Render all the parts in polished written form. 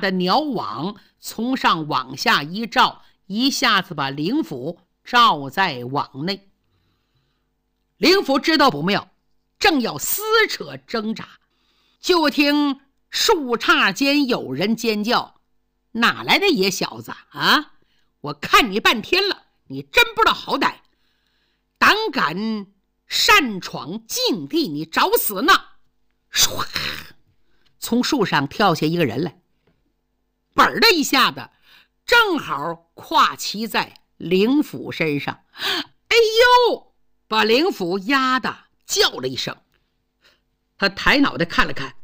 的鸟网从上往下一照，一下子把灵府罩在网内。灵府知道不妙，正要撕扯挣扎，就听树杈间有人尖叫：哪来的野小子啊！我看你半天了，你真不知道好歹，胆敢擅闯禁地，你找死呢！唰，从树上跳下一个人来，本的一下子正好跨骑在灵府身上。哎呦！把灵府压得叫了一声。他抬脑袋看了看，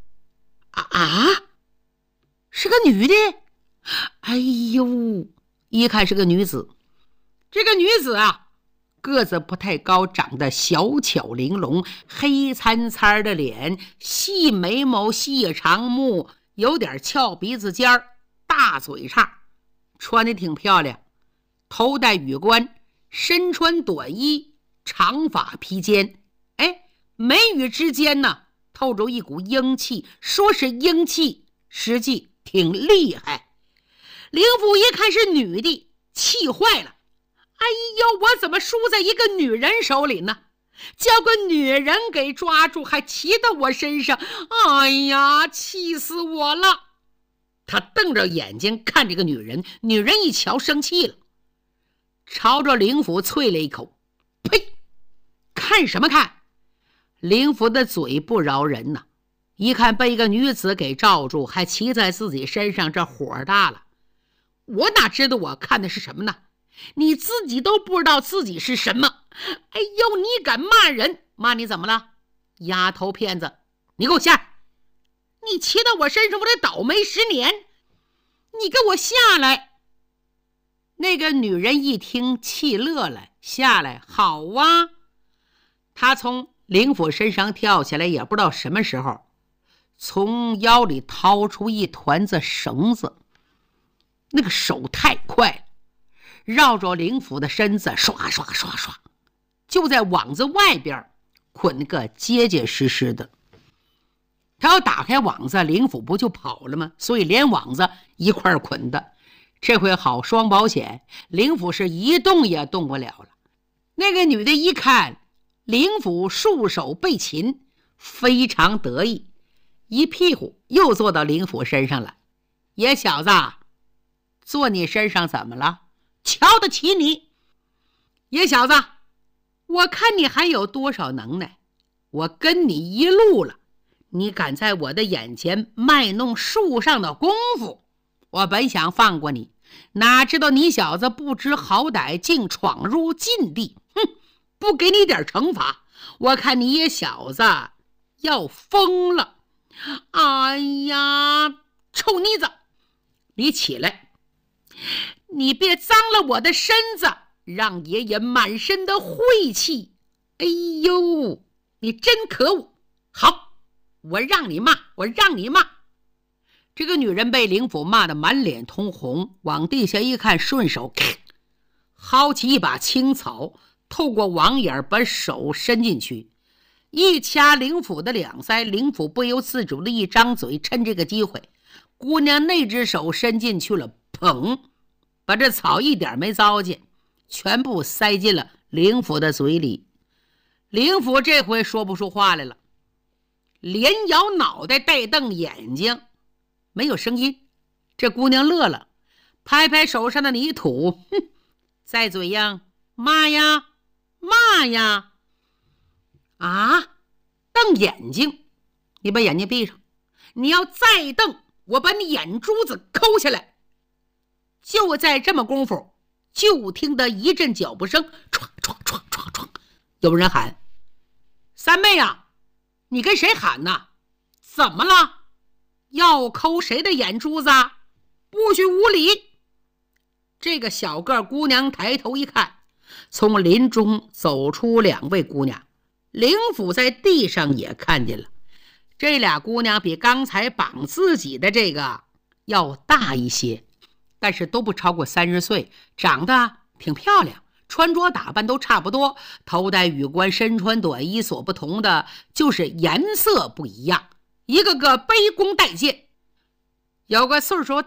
是个女的。哎呦，一看是个女子。这个女子啊，个子不太高，长得小巧玲珑，黑参参的脸，细眉毛，细长目，有点翘鼻子尖儿，大嘴叉，穿得挺漂亮，头戴羽冠，身穿短衣，长发披肩。眉宇之间呢，透着一股英气，说是英气，实际挺厉害。灵府一看是女的，气坏了。哎呦，我怎么输在一个女人手里呢？叫个女人给抓住，还骑到我身上，哎呀，气死我了！他瞪着眼睛看这个女人，女人一瞧生气了，朝着灵府啐了一口：呸！看什么看？灵府的嘴不饶人呐，一看被一个女子给罩住，还骑在自己身上，这火大了。我哪知道我看的是什么呢？你自己都不知道自己是什么。哎呦，你敢骂人？骂你怎么了？丫头片子，你给我下！你骑到我身上，我得倒霉10年！你给我下来！那个女人一听气乐了，下来，好啊！她从灵府身上跳下来，也不知道什么时候，从腰里掏出一团子绳子，那个手太快了，绕着灵府的身子刷刷刷刷，就在网子外边捆个结结实实的。他要打开网子，灵府不就跑了吗？所以连网子一块捆的。这回好双保险，灵府是一动也动不了了。那个女的一看灵府束手被擒，非常得意，一屁股又坐到灵府身上了。野小子，坐你身上怎么了？瞧得起你？野小子，我看你还有多少能耐？我跟你一路了，你敢在我的眼前卖弄树上的功夫，我本想放过你，哪知道你小子不知好歹，竟闯入禁地。哼，不给你点惩罚，我看你野小子要疯了。哎呀，臭妮子，你起来，你别脏了我的身子，让爷爷满身的晦气。哎呦，你真可恶！好，我让你骂，我让你骂。这个女人被灵府骂得满脸通红，往地下一看，顺手薅起一把青草，透过网眼把手伸进去，一掐灵府的两腮。灵府不由自主的一张嘴，趁这个机会，姑娘那只手伸进去了，砰，把这草一点没糟践，全部塞进了灵府的嘴里。灵府这回说不出话来了，连摇脑袋带瞪眼睛，没有声音。这姑娘乐了，拍拍手上的泥土，哼，在嘴呀，骂呀骂呀。啊，瞪眼睛，你把眼睛闭上，你要再瞪，我把你眼珠子抠下来。就在这么功夫，就听得一阵脚步声，唰唰唰唰唰，有人喊：三妹啊，你跟谁喊呢？怎么了？要抠谁的眼珠子？不许无礼！这个小个姑娘抬头一看，从林中走出2位姑娘，灵府在地上也看见了。这俩姑娘比刚才绑自己的这个要大一些，但是都不超过30岁，长得挺漂亮，穿着打扮都差不多，头戴羽冠，身穿短衣，所不同的就是颜色不一样，一个个卑躬待见。有个岁数